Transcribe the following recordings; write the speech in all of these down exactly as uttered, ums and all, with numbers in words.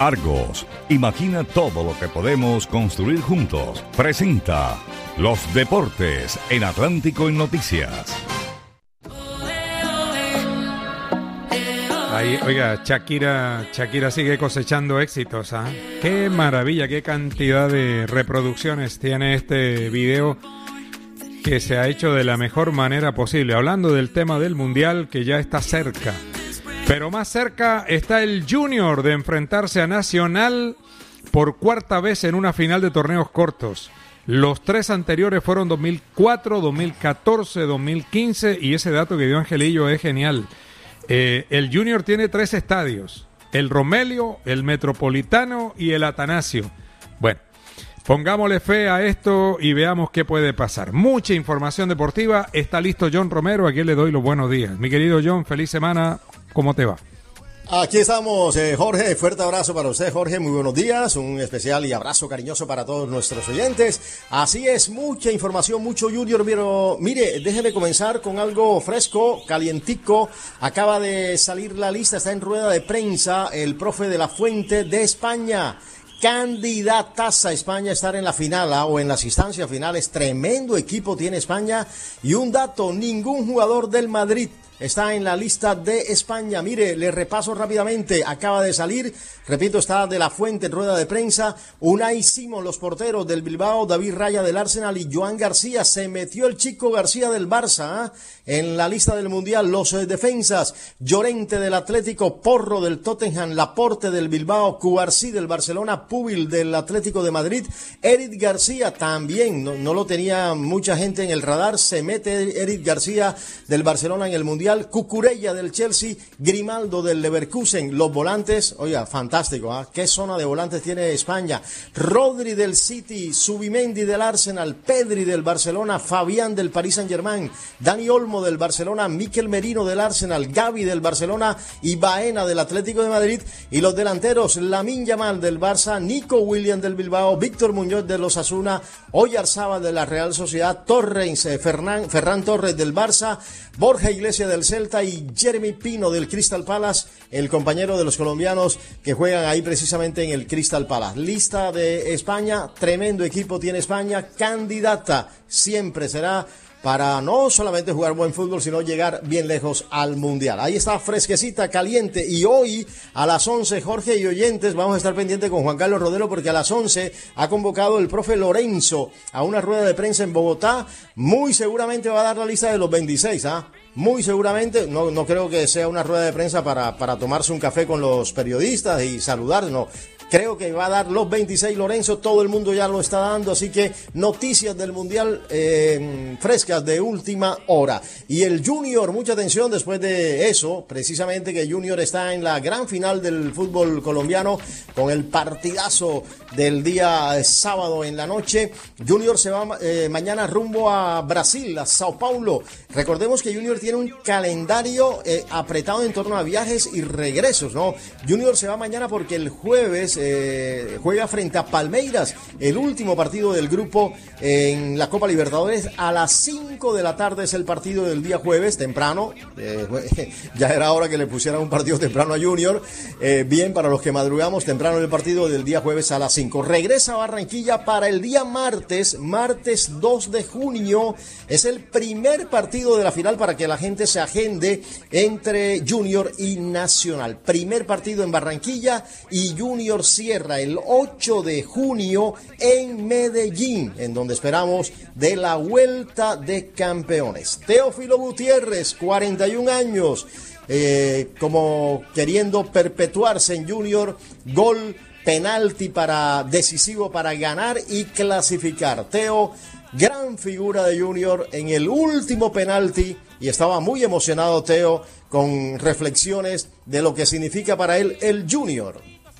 Argos, imagina todo lo que podemos construir juntos. Presenta Los Deportes en Atlántico en Noticias. Ahí, oiga, Shakira, Shakira sigue cosechando éxitos, ¿ah? ¿eh? Qué maravilla, qué cantidad de reproducciones tiene este video que se ha hecho de la mejor manera posible. Hablando del tema del Mundial que ya está cerca. Pero más cerca está el Junior de enfrentarse a Nacional por cuarta vez en una final de torneos cortos. Los tres anteriores fueron dos mil cuatro, dos mil catorce, dos mil quince y ese dato que dio Angelillo es genial. Eh, el Junior tiene tres estadios, el Romelio, el Metropolitano y el Atanasio. Bueno, pongámosle fe a esto y veamos qué puede pasar. Mucha información deportiva, está listo John Romero, a quien le doy los buenos días. Mi querido John, feliz semana, ¿cómo te va? Aquí estamos, eh, Jorge, fuerte abrazo para usted, Jorge, muy buenos días, un especial y abrazo cariñoso para todos nuestros oyentes. Así es, mucha información, mucho Junior, pero mire, déjeme comenzar con algo fresco, calientico. Acaba de salir la lista, está en rueda de prensa el profe de la Fuente de España. Candidataza a España a estar en la final ¿ah? o en las instancias finales. Tremendo equipo tiene España. Y un dato, ningún jugador del Madrid está en la lista de España. Mire, le repaso rápidamente. Acaba de salir, repito, está de la Fuente en rueda de prensa. Unai Simón, los porteros del Bilbao, David Raya del Arsenal y Joan García. Se metió el Chico García del Barça ¿eh? en la lista del Mundial. Los eh, defensas, Llorente del Atlético, Porro del Tottenham, Laporte del Bilbao, Cubarsí del Barcelona, Pubil del Atlético de Madrid, Eric García también, no, no lo tenía mucha gente en el radar, se mete Eric García del Barcelona en el Mundial. Cucurella del Chelsea, Grimaldo del Leverkusen, los volantes, oiga, fantástico, ¿eh? Qué zona de volantes tiene España. Rodri del City, Subimendi del Arsenal, Pedri del Barcelona, Fabián del Paris Saint-Germain, Dani Olmo del Barcelona, Mikel Merino del Arsenal, Gavi del Barcelona y Baena del Atlético de Madrid. Y los delanteros, Lamine Yamal del Barça, Nico Williams del Bilbao, Víctor Muñoz de los Osasuna, Oyarzábal de la Real Sociedad, Torrens, eh, Ferran, Ferran Torres del Barça, Borja Iglesias del Celta y Jeremy Pino del Crystal Palace, el compañero de los colombianos que juegan ahí precisamente en el Crystal Palace. Lista de España, tremendo equipo tiene España, candidata siempre será para no solamente jugar buen fútbol, sino llegar bien lejos al Mundial. Ahí está, fresquecita, caliente, y hoy a las once, Jorge y oyentes, vamos a estar pendientes con Juan Carlos Rodero, porque a las once ha convocado el profe Lorenzo a una rueda de prensa en Bogotá. Muy seguramente va a dar la lista de los veintiséis, ¿ah? ¿eh? Muy seguramente, no, no creo que sea una rueda de prensa para, para tomarse un café con los periodistas y saludar, no. Creo que va a dar los veintiséis Lorenzo, todo el mundo ya lo está dando, así que noticias del Mundial eh, frescas de última hora. Y el Junior, mucha atención después de eso, precisamente que Junior está en la gran final del fútbol colombiano con el partidazo del día sábado en la noche. Junior se va eh, mañana rumbo a Brasil, a Sao Paulo. Recordemos que Junior tiene un calendario eh, apretado en torno a viajes y regresos, ¿no? Junior se va mañana porque el jueves Eh, juega frente a Palmeiras, el último partido del grupo en la Copa Libertadores. A las cinco de la tarde es el partido del día jueves, temprano. Eh, ya era hora que le pusieran un partido temprano a Junior. Eh, bien, para los que madrugamos, temprano el partido del día jueves a las cinco. Regresa a Barranquilla para el día martes, martes dos de junio. Es el primer partido de la final para que la gente se agende entre Junior y Nacional. Primer partido en Barranquilla y Junior cierra el ocho de junio en Medellín, en donde esperamos de la Vuelta de Campeones. Teófilo Gutiérrez, cuarenta y un años, eh, como queriendo perpetuarse en Junior, gol, penalti para decisivo para ganar y clasificar. Teo, gran figura de Junior en el último penalti, y estaba muy emocionado Teo con reflexiones de lo que significa para él el Junior.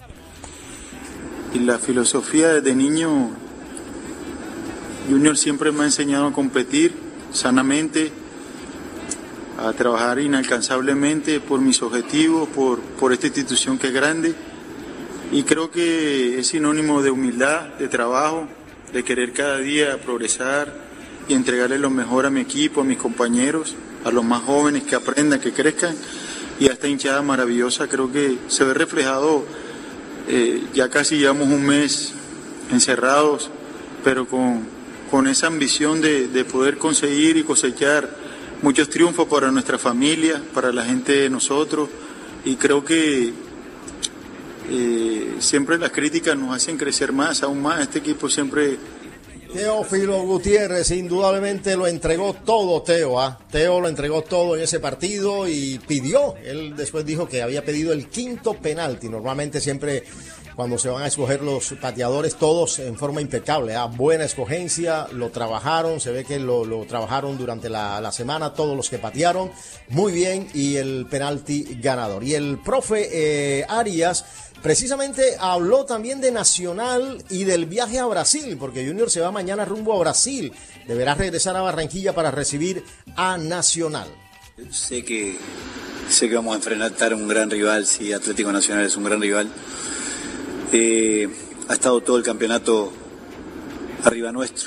Y la filosofía desde niño, Junior siempre me ha enseñado a competir sanamente, a trabajar inalcanzablemente por mis objetivos, por, por esta institución que es grande, y creo que es sinónimo de humildad, de trabajo, de querer cada día progresar y entregarle lo mejor a mi equipo, a mis compañeros, a los más jóvenes que aprendan, que crezcan, y a esta hinchada maravillosa. Creo que se ve reflejado Eh, ya casi llevamos un mes encerrados, pero con, con esa ambición de, de poder conseguir y cosechar muchos triunfos para nuestra familia, para la gente de nosotros, y creo que eh, siempre las críticas nos hacen crecer más, aún más. Este equipo siempre... Teófilo Gutiérrez indudablemente lo entregó todo, Teo, ¿ah? Teo lo entregó todo en ese partido y pidió, él después dijo que había pedido el quinto penalti. Normalmente siempre cuando se van a escoger los pateadores, todos en forma impecable, ¿ah? Buena escogencia, lo trabajaron, se ve que lo, lo trabajaron durante la, la semana, todos los que patearon, muy bien, y el penalti ganador. Y el profe eh, Arias precisamente habló también de Nacional y del viaje a Brasil, porque Junior se va mañana rumbo a Brasil. Deberá regresar a Barranquilla para recibir a Nacional. Sé que, sé que vamos a enfrentar a un gran rival, sí, Atlético Nacional es un gran rival. Eh, ha estado todo el campeonato arriba nuestro.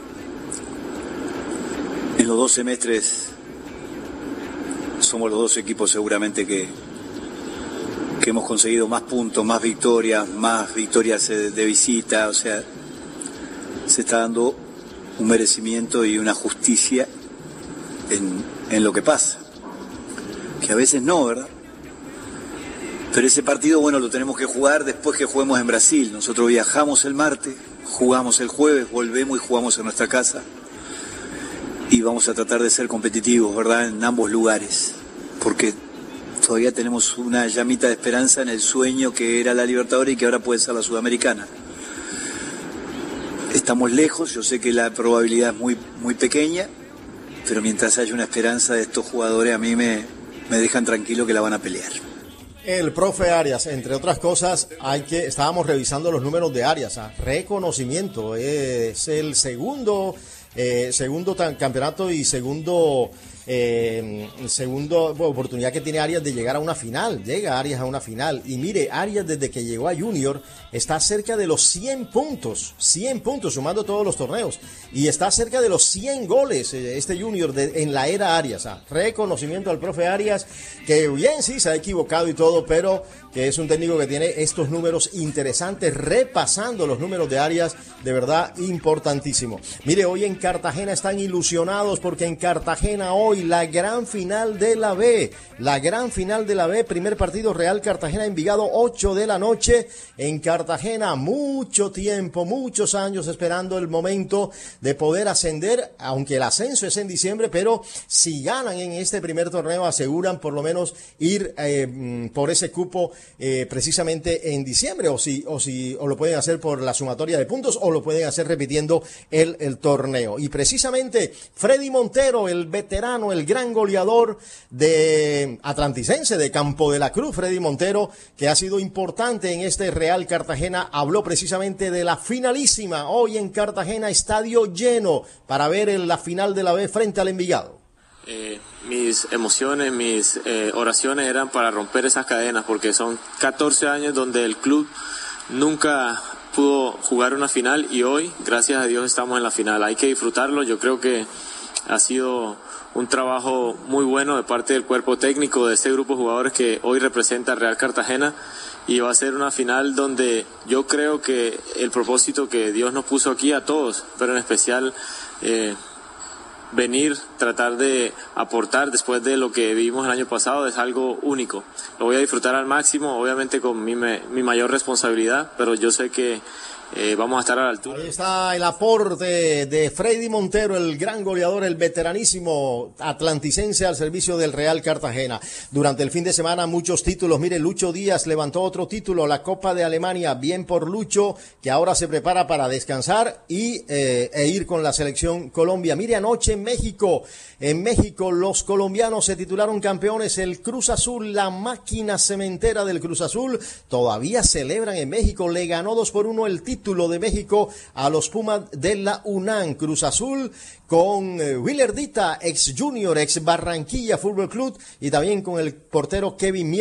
En los dos semestres somos los dos equipos seguramente que que hemos conseguido más puntos, más victorias, más victorias de visita, o sea, se está dando un merecimiento y una justicia en, en lo que pasa, que a veces no, ¿verdad? Pero ese partido, bueno, lo tenemos que jugar después que juguemos en Brasil. Nosotros viajamos el martes, jugamos el jueves, volvemos y jugamos en nuestra casa, y vamos a tratar de ser competitivos, ¿verdad?, en ambos lugares, porque todavía tenemos una llamita de esperanza en el sueño que era la Libertadores y que ahora puede ser la Sudamericana. Estamos lejos, yo sé que la probabilidad es muy, muy pequeña, pero mientras haya una esperanza de estos jugadores, a mí me, me dejan tranquilo que la van a pelear. El profe Arias, entre otras cosas, hay que estábamos revisando los números de Arias, ¿ah? Reconocimiento, es el segundo, eh, segundo tan, campeonato y segundo... Eh, segundo bueno, oportunidad que tiene Arias de llegar a una final. Llega Arias a una final y mire, Arias desde que llegó a Junior está cerca de los cien puntos, cien puntos sumando todos los torneos, y está cerca de los cien goles eh, este Junior de, en la era Arias. Ah, reconocimiento al profe Arias, que bien sí se ha equivocado y todo, pero que es un técnico que tiene estos números interesantes, repasando los números de Arias, de verdad importantísimo. Mire, hoy en Cartagena están ilusionados porque en Cartagena hoy la gran final de la B, la gran final de la B, primer partido Real Cartagena-Envigado, ocho de la noche en Cartagena. Mucho tiempo, muchos años esperando el momento de poder ascender, aunque el ascenso es en diciembre, pero si ganan en este primer torneo aseguran por lo menos ir eh, por ese cupo eh, precisamente en diciembre, o si, o si o lo pueden hacer por la sumatoria de puntos o lo pueden hacer repitiendo el, el torneo. Y precisamente Freddy Montero, el veterano, el gran goleador de atlanticense de Campo de la Cruz, Freddy Montero, que ha sido importante en este Real Cartagena, habló precisamente de la finalísima hoy en Cartagena, estadio lleno para ver en la final de la B frente al Envigado. Eh, mis emociones, mis eh, oraciones eran para romper esas cadenas, porque son catorce años donde el club nunca pudo jugar una final y hoy, gracias a Dios, estamos en la final. Hay que disfrutarlo. Yo creo que ha sido un trabajo muy bueno de parte del cuerpo técnico de este grupo de jugadores que hoy representa al Real Cartagena, y va a ser una final donde yo creo que el propósito que Dios nos puso aquí a todos, pero en especial eh, venir, tratar de aportar después de lo que vivimos el año pasado, es algo único. Lo voy a disfrutar al máximo, obviamente con mi, mi mayor responsabilidad, pero yo sé que Eh, vamos a estar a la altura. Ahí está el aporte de Freddy Montero, el gran goleador, el veteranísimo atlanticense al servicio del Real Cartagena. Durante el fin de semana muchos títulos. Mire, Lucho Díaz levantó otro título, la Copa de Alemania. Bien por Lucho, que ahora se prepara para descansar y eh, e ir con la selección Colombia. Mire, anoche en México, en México los colombianos se titularon campeones. El Cruz Azul, la máquina cementera del Cruz Azul, todavía celebran en México. Le ganó dos por uno el título título de México a los Pumas de la UNAM. Cruz Azul con eh, Willardita, ex Junior, ex Barranquilla Fútbol Club, y también con el portero Kevin Mier,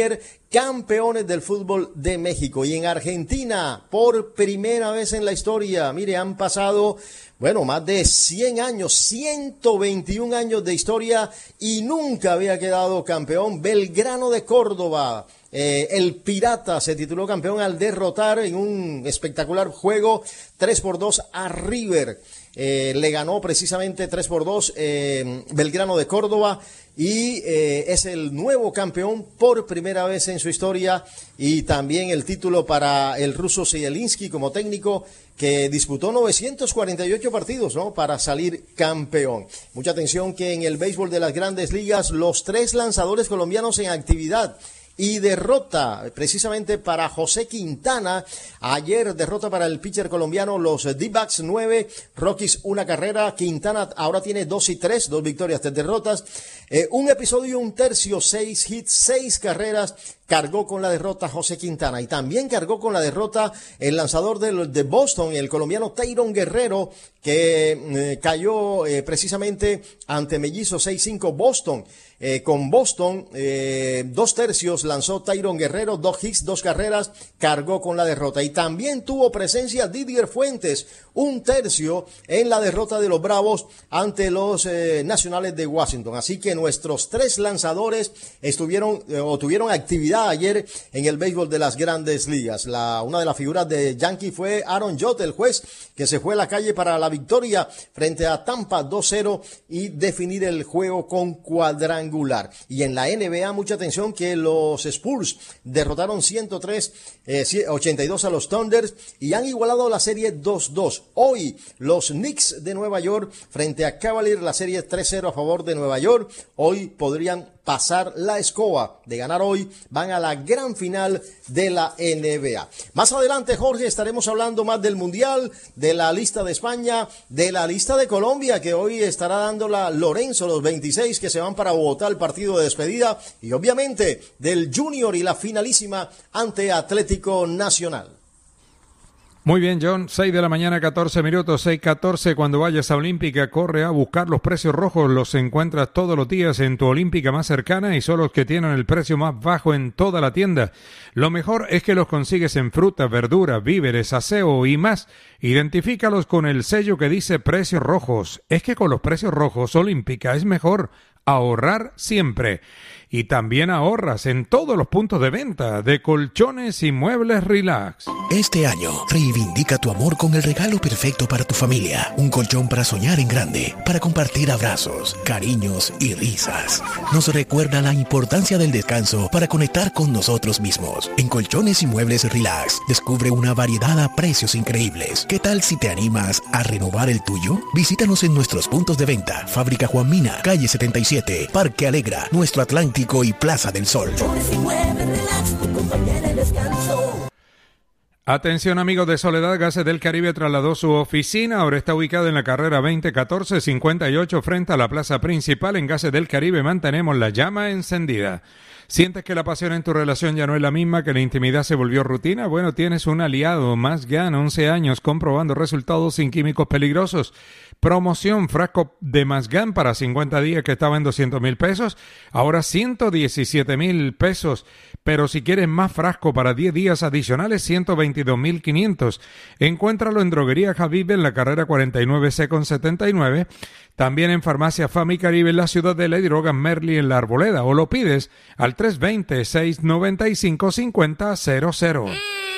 campeones del fútbol de México. Y en Argentina, por primera vez en la historia, mire, han pasado, bueno, más de cien años, ciento veintiún años de historia y nunca había quedado campeón. Belgrano de Córdoba, eh, el Pirata, se tituló campeón al derrotar en un espectacular juego tres por dos a River. Eh, le ganó precisamente tres por dos eh, Belgrano de Córdoba y eh, es el nuevo campeón por primera vez en su historia, y también el título para el ruso Zielinski como técnico, que disputó novecientos cuarenta y ocho partidos, ¿no?, para salir campeón. Mucha atención que en el béisbol de las Grandes Ligas, los tres lanzadores colombianos en actividad y derrota precisamente para José Quintana. Ayer derrota para el pitcher colombiano, los D-backs nueve, Rockies una carrera. Quintana ahora tiene dos y tres, dos victorias, tres derrotas, eh, un episodio, un tercio, seis hits, seis carreras. Cargó con la derrota José Quintana, y también cargó con la derrota el lanzador de, de Boston, el colombiano Tayron Guerrero, que eh, cayó eh, precisamente ante Mellizo seis cinco. Boston, eh, con Boston, eh, dos tercios lanzó Tayron Guerrero, dos hits, dos carreras, cargó con la derrota. Y también tuvo presencia Didier Fuentes, un tercio en la derrota de los Bravos ante los eh, Nacionales de Washington. Así que nuestros tres lanzadores estuvieron eh, o tuvieron actividad ayer en el béisbol de las Grandes Ligas. La, una de las figuras de Yankee fue Aaron Judge, el juez, que se fue a la calle para la victoria frente a Tampa dos cero y definir el juego con cuadrangular. Y en la N B A, mucha atención que los Spurs derrotaron ciento tres a ochenta y dos a los Thunders y han igualado la serie dos dos. Hoy los Knicks de Nueva York frente a Cavaliers, la serie tres cero a favor de Nueva York. Hoy podrían pasar la escoba. De ganar hoy, van a la gran final de la N B A. Más adelante, Jorge, estaremos hablando más del Mundial, de la lista de España, de la lista de Colombia, que hoy estará dándola Lorenzo, los veintiséis que se van para Bogotá, el partido de despedida, y obviamente del Junior y la finalísima ante Atlético Nacional. Muy bien, John, seis de la mañana, catorce minutos, seis catorce. Cuando vayas a Olímpica, corre a buscar los precios rojos. Los encuentras todos los días en tu Olímpica más cercana y son los que tienen el precio más bajo en toda la tienda. Lo mejor es que los consigues en frutas, verduras, víveres, aseo y más. Identifícalos con el sello que dice precios rojos. Es que con los precios rojos, Olímpica es mejor ahorrar siempre. Y también ahorras en todos los puntos de venta de colchones y muebles Relax. Este año, reivindica tu amor con el regalo perfecto para tu familia. Un colchón para soñar en grande, para compartir abrazos, cariños y risas. Nos recuerda la importancia del descanso para conectar con nosotros mismos. En Colchones y Muebles Relax, descubre una variedad a precios increíbles. ¿Qué tal si te animas a renovar el tuyo? Visítanos en nuestros puntos de venta. Fábrica Juan Mina, calle setenta y siete, Parque Alegra, Nuestro Atlántico y Plaza del Sol. Atención, amigos de Soledad, Gases del Caribe trasladó su oficina, ahora está ubicada en la carrera veinte catorce cincuenta y ocho frente a la plaza principal. En Gases del Caribe mantenemos la llama encendida. ¿Sientes que la pasión en tu relación ya no es la misma, que la intimidad se volvió rutina? Bueno, tienes un aliado, Mazgan, once años comprobando resultados sin químicos peligrosos. Promoción, frasco de Mazgan para cincuenta días que estaba en doscientos mil pesos, ahora ciento diecisiete mil pesos. Pero si quieres más frasco para diez días adicionales, ciento veintidós mil quinientos. Encuéntralo en Droguería Javib en la carrera cuarenta y nueve C con setenta y nueve. También en Farmacia Fami Caribe en la ciudad de Ley Drogas Merly en La Arboleda, o lo pides al tres dos cero, seis nueve cinco, cinco cero cero cero.